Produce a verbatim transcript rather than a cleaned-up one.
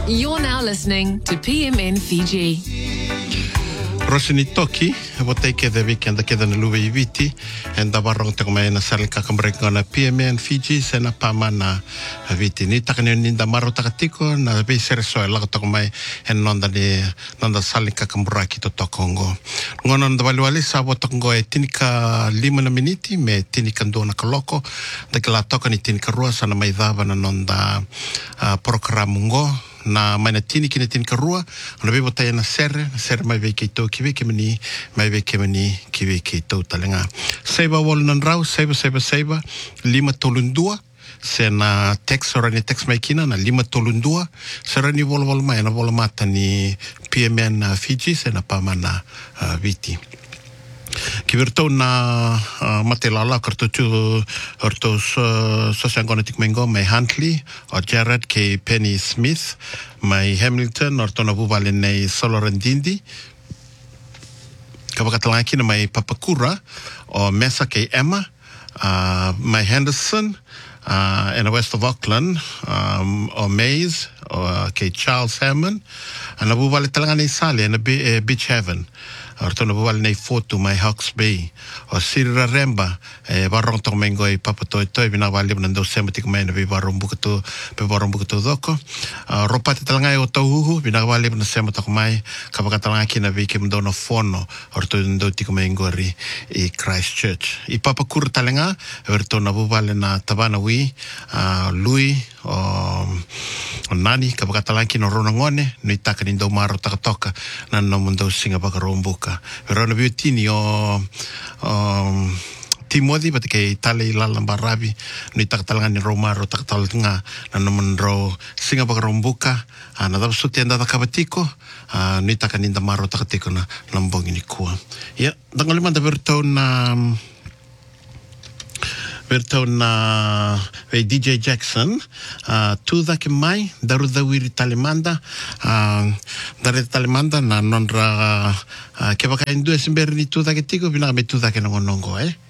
You're now listening to P M N Fiji. Rosini toki, wo take the weekend the keda na luwe I viti, and the barong te kumai na sali kakambreka na P M N Fiji, sena pama na viti. Ni takani ninda maro takatiko, na be sere soe lago takumai, and nonda ni, nonda sali kakambraki to tokongo. Ngono nda waliwali sa wo tokongo e tinika lima na miniti, me tinika ndo na kaloko, da kila toka ni tinika rua, sana maidhava na nonda uh, programungo, na mai na tini ki na tini ka rua, ana bebo tai na sere, na sere mai vei kei tau kiwe ke mani, mai vei ke mani kiwe kei tau talenga. Seiba wala nan rau, seiba, seiba, seiba, lima tolundua, se na text, orani text mai kina, na lima tolundua, se rani wala wala mai, na wala mata ni P M N uh, Fiji, se na pama na uh, viti. Ki virtou na uh, matelala kartu tu orto so sangona tikmengo mai Huntley or Jared ke Penny Smith mai Hamilton orto na buvale nei Solorendindi kabakatalanga kina mai Papakura o Mesa ke Emma uh, mai Henderson uh, in the west of Auckland um, or Mays or ke Charles Hammond ana buvale talanga nei Sale in a Beach Haven orto na buvale nei Fotu mai Hawke's Bay o Sirira Remba e barong tong mengo i papato ito i binawali mo nando sematik mai na barong bukato pe barong bukato doko ropa te talanga o tauhu binawali mo na sematak mai kapag talanga kina viki mo no fono orto nando tiko mengo ri i Christchurch i papakur talanga orto na buvale na tabana wi lui o nani kapag talanga kina rona ngone no itaka nindo maro takatoka na no mundo singa bagarombuka pero na biutini o um, Timothy but ke tale lalang barabi ni taktalangan ni Romaro taktalinga na naman ro singa bagarombuka na tapos tienda da kabatiko ni takaninda maro takatiko na lambong ni kuwa ya dangalima da berto na berto na uh, D J Jackson uh, tu da ke mai daru da wiri talemanda uh, daru talemanda na nonra uh, ke baka indu esimber ni tu da ke tiko bina me tu da ke nongo eh